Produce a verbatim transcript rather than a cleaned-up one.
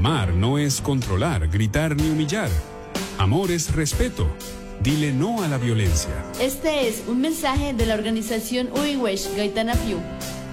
Amar no es controlar, gritar ni humillar. Amor es respeto. Dile no a la violencia. Este es un mensaje de la organización Uiwesh Gaitana Piu.